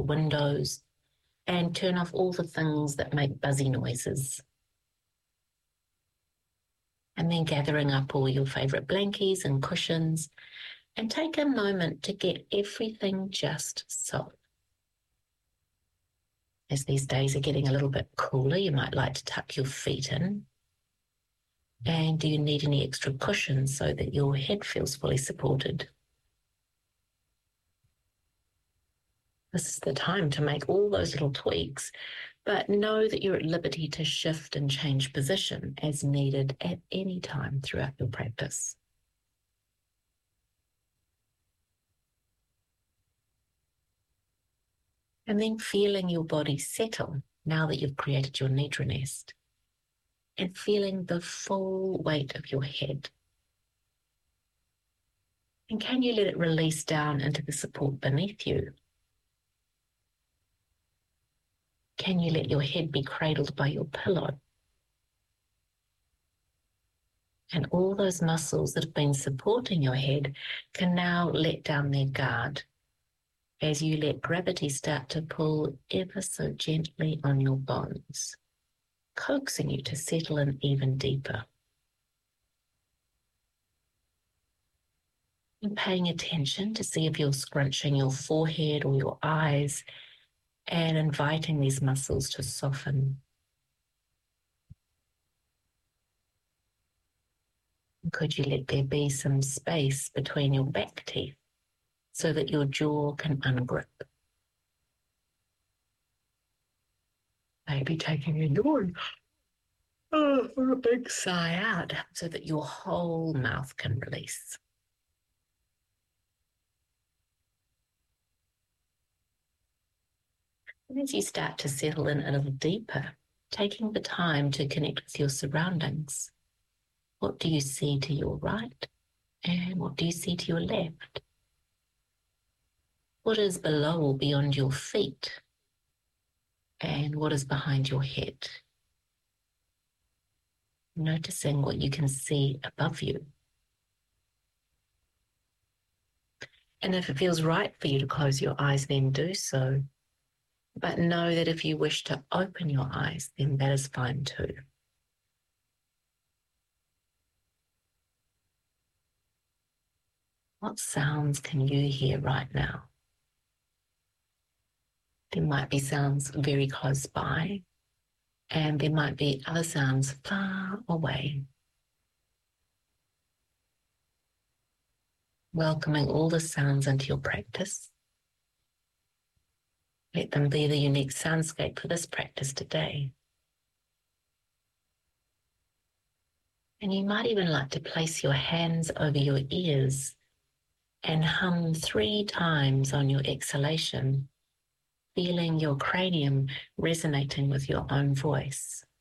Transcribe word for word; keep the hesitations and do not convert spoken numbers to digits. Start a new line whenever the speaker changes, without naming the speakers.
your windows and turn off all the things that make buzzy noises. And then gathering up all your favourite blankies and cushions and take a moment to get everything just so. As these days are getting a little bit cooler, you might like to tuck your feet in. And do you need any extra cushions so that your head feels fully supported? This is the time to make all those little tweaks, but know that you're at liberty to shift and change position as needed at any time throughout your practice. And then feeling your body settle now that you've created your nidra nest, and feeling the full weight of your head. And can you let it release down into the support beneath you? Can you let your head be cradled by your pillow? And all those muscles that have been supporting your head can now let down their guard as you let gravity start to pull ever so gently on your bones, coaxing you to settle in even deeper. And paying attention to see if you're scrunching your forehead or your eyes and inviting these muscles to soften. Could you let there be some space between your back teeth so that your jaw can ungrip? Maybe taking a yawn oh, or a big sigh out so that your whole mouth can release. And as you start to settle in a little deeper, taking the time to connect with your surroundings, what do you see to your right and what do you see to your left? What is below or beyond your feet and what is behind your head? Noticing what you can see above you. And if it feels right for you to close your eyes, then do so. But know that if you wish to open your eyes, then that is fine too. What sounds can you hear right now? There might be sounds very close by, and there might be other sounds far away. Welcoming all the sounds into your practice. Let them be the unique soundscape for this practice today. And you might even like to place your hands over your ears and hum three times on your exhalation, feeling your cranium resonating with your own voice.